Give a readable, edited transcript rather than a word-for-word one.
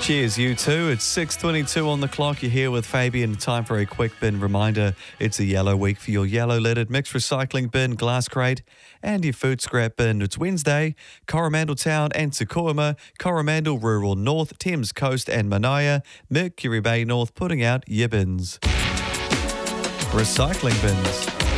Cheers, you two. It's 6:22 on the clock. You're here with Fabian. Time for a quick bin reminder. It's a yellow week for your yellow-lidded mixed recycling bin, glass crate, and your food scrap bin. It's Wednesday. Coromandel Town and Tukoima, Coromandel Rural North, Thames Coast and Manaia, Mercury Bay North putting out your bins. Recycling bins.